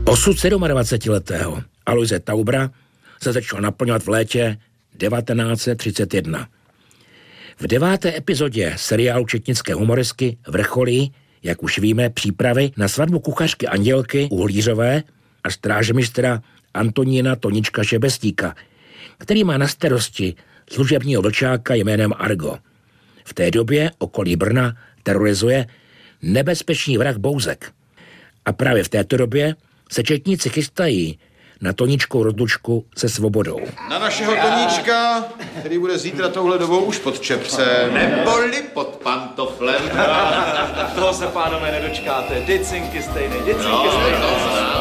Osud 27letého Aloise Taubra se začal naplňovat v létě 1931. V 9. epizodě seriálu četnické humoristky vrcholí, jak už víme, přípravy na svatbu kuchařky Andělky Uhlířové a strážmistra Antonína Tonička Šebestíka, který má na starosti služebního vlčáka jménem Argo. V té době okolí Brna terorizuje nebezpečný vrah Bouzek. A právě v této době se četníci chystají na Toničkou rozlučku se svobodou. Na našeho Toníčka, který bude zítra touhle dobou už pod čepcem. Neboli pod pantoflem. Toho se, pánové, nedočkáte. Dycinky stejné. To